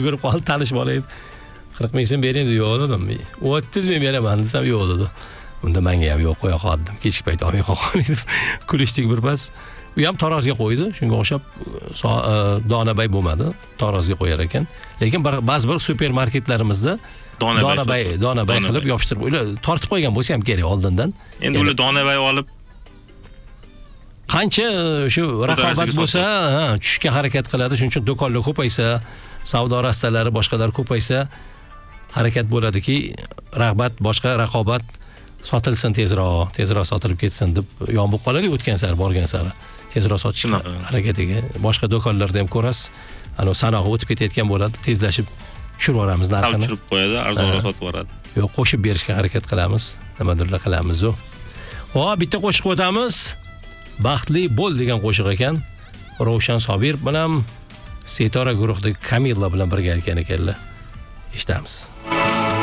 yugurib qolib tanishib olaydi. 40 ming so'm bering dedi, yo'q dedim. 30 ming beraman desam, yo'q dedi. Unda menga ham yo'q qo'ya qoldim. Kechki payt olmay qoldim. Kulishdik bir pas. U ham tarozga qo'ydi. Shunga o'xshab Donabay bo'lmadi. Tarozga qo'yar ekan. Lekin ba'zi bir supermarketlarimizda Donabay qilib yopishtirib, ular tortib qo'ygan bo'lsa ham kerak oldindan. Endi ular Donabay olib qancha shu raqobat bo'lsa, tushishga harakat qiladi. Shuning uchun do'konlar ko'paysa, savdo rastalari boshqalar ko'paysa, harakat bo'ladiki, boshqa raqobat sotilsin tezroq sotilib ketsin deb yonib qoladi o'tgan sari, borgan sari. Tezroq sotishga harakatiga. Boshqa do'konlarda ham ko'rasiz, ana sanoqqa o'tib ketayotgan bo'ladi, tezlashib tushirib yuboramiz narxini. Tushirib qo'yadi, arzonroq sotib yuboradi. Yo'q, qo'shib berishga harakat qilamiz. Nimadirlar qilamiz-ku. Hop, bitta qo'shiq o'tamiz. Baxtli bo'l degan qo'shiq ekan. Ravshan Sobir bilan Setora guruhidagi Kamilla bilan birga ekan ekanlar. Eshitamiz.